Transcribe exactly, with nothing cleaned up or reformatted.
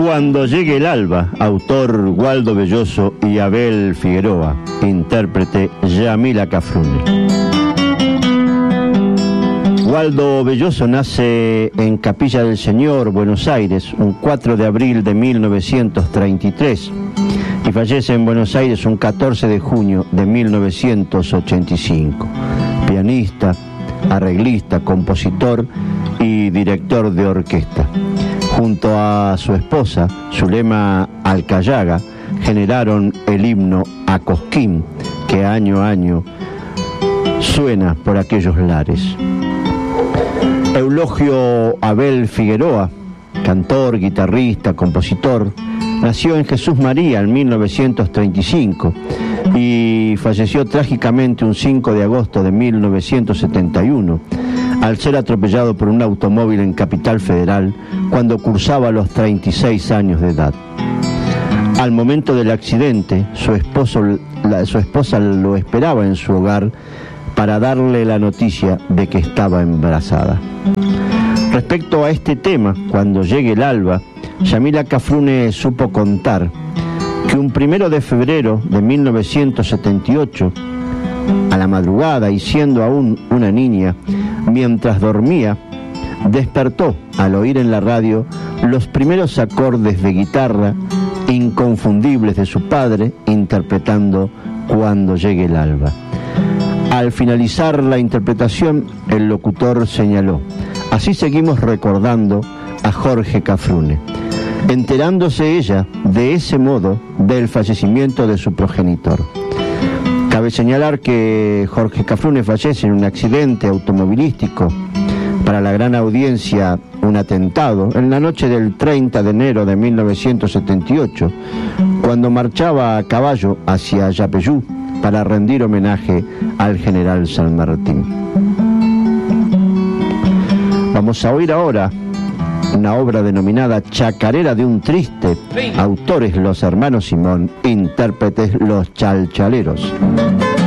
Cuando llegue el alba, autor Waldo Belloso y Abel Figueroa, intérprete Yamila Cafrune. Waldo Belloso nace en Capilla del Señor, Buenos Aires, un cuatro de abril de mil novecientos treinta y tres y fallece en Buenos Aires un catorce de junio de mil novecientos ochenta y cinco. Pianista, arreglista, compositor y director de orquesta. Junto a su esposa, Zulema Alcayaga, generaron el himno a Cosquín, que año a año suena por aquellos lares. Eulogio Abel Figueroa, cantor, guitarrista, compositor, nació en Jesús María en mil novecientos treinta y cinco y falleció trágicamente un cinco de agosto de mil novecientos setenta y uno, al ser atropellado por un automóvil en Capital Federal cuando cursaba los treinta y seis años de edad. Al momento del accidente, su, esposo, la, su esposa lo esperaba en su hogar para darle la noticia de que estaba embarazada. Respecto a este tema, cuando llegue el alba, Yamila Cafrune supo contar que un primero de febrero de mil novecientos setenta y ocho, a la madrugada y siendo aún una niña, mientras dormía, despertó al oír en la radio los primeros acordes de guitarra inconfundibles de su padre interpretando Cuando llegue el alba. Al finalizar la interpretación, el locutor señaló: así seguimos recordando a Jorge Cafrune, enterándose ella de ese modo del fallecimiento de su progenitor. Cabe señalar que Jorge Cafrune fallece en un accidente automovilístico, para la gran audiencia un atentado, en la noche del treinta de enero de mil novecientos setenta y ocho, cuando marchaba a caballo hacia Yapeyú para rendir homenaje al general San Martín. Vamos a oír ahora una obra denominada Chacarera de un Triste, autores los hermanos Simón, intérpretes los Chalchaleros.